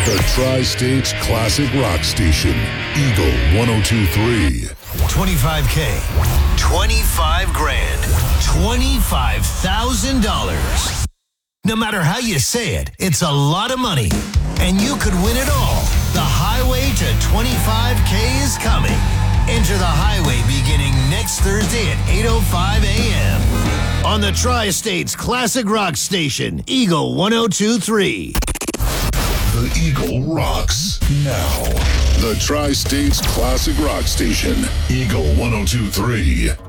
The Tri-States Classic Rock Station, Eagle 102.3. 25K, 25 grand, $25,000. No matter how you say it, it's a lot of money. And you could win it all. The highway to 25K is coming. Enter the highway beginning next Thursday at 8:05 a.m. on the Tri-States Classic Rock Station, Eagle 102.3. The Eagle rocks now. The Tri-States Classic Rock Station, Eagle 102.3.